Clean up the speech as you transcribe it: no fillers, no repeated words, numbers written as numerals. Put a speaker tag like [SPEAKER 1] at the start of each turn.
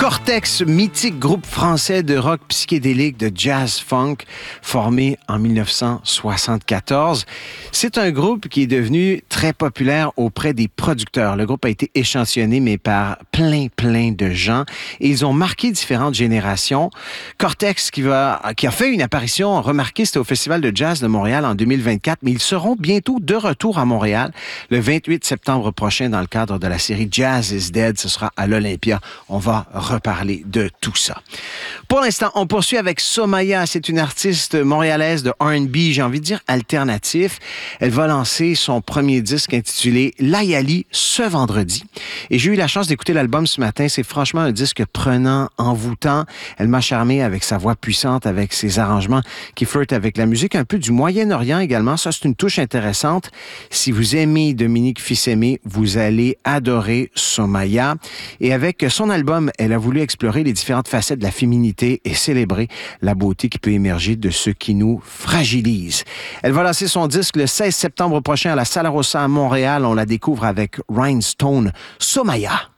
[SPEAKER 1] Cortex, mythique groupe français de rock psychédélique de jazz funk formé en 1974. C'est un groupe qui est devenu très populaire auprès des producteurs. Le groupe a été échantillonné, mais par plein de gens. Et ils ont marqué différentes générations. Cortex, qui a fait une apparition remarquée, c'était au Festival de jazz de Montréal en 2024, mais ils seront bientôt de retour à Montréal le 28 septembre prochain dans le cadre de la série Jazz is Dead. Ce sera à l'Olympia. On va reparler de tout ça. Pour l'instant, on poursuit avec Somaya. C'est une artiste montréalaise de R&B, j'ai envie de dire alternatif. Elle va lancer son premier disque intitulé Layali ce vendredi. Et j'ai eu la chance d'écouter l'album ce matin. C'est franchement un disque prenant, envoûtant. Elle m'a charmé avec sa voix puissante, avec ses arrangements qui flirtent avec la musique un peu du Moyen-Orient également. Ça, c'est une touche intéressante. Si vous aimez Dominique Fils-Aimé, vous allez adorer Somaya. Et avec son album, elle a voulu explorer les différentes facettes de la féminité et célébrer la beauté qui peut émerger de ce qui nous fragilise. Elle va lancer son disque le 16 septembre prochain à la Sala Rossa à Montréal. On la découvre avec Rhinestone. Somaya.